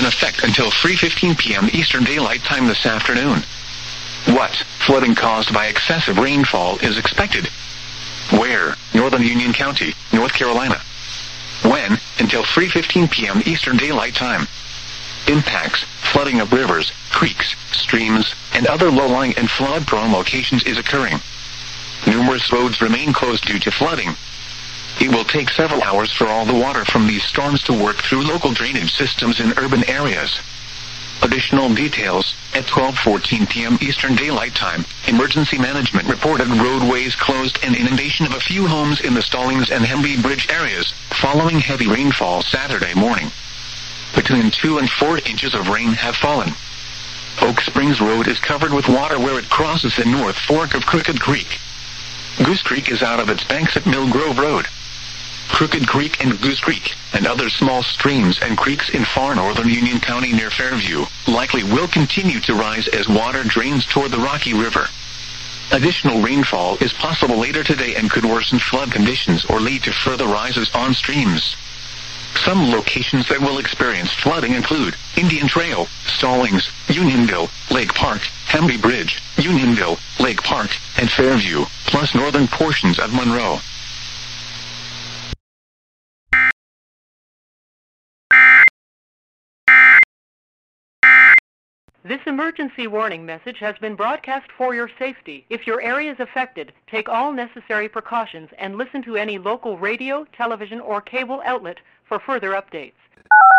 effect until 3:15 p.m. Eastern Daylight Time this afternoon. What flooding caused by excessive rainfall is expected? Where? Northern Union County, North Carolina. When? Until 3:15 p.m. Eastern Daylight Time. Impacts: flooding of rivers, creeks, streams, and other low-lying and flood-prone locations is occurring. Numerous roads remain closed due to flooding. It will take several hours for all the water from these storms to work through local drainage systems in urban areas. Additional details: at 12:14 p.m. Eastern Daylight Time, Emergency Management reported roadways closed and inundation of a few homes in the Stallings and Hemby Bridge areas, following heavy rainfall Saturday morning. Between 2 and 4 inches of rain have fallen. Oak Springs Road is covered with water where it crosses the North Fork of Crooked Creek. Goose Creek is out of its banks at Mill Grove Road. Crooked Creek and Goose Creek, and other small streams and creeks in far northern Union County near Fairview, likely will continue to rise as water drains toward the Rocky River. Additional rainfall is possible later today and could worsen flood conditions or lead to further rises on streams. Some locations that will experience flooding include Indian Trail, Stallings, Unionville, Lake Park, Hemby Bridge, Unionville, Lake Park, and Fairview, plus northern portions of Monroe. This emergency warning message has been broadcast for your safety. If your area is affected, take all necessary precautions and listen to any local radio, television, or cable outlet for further updates.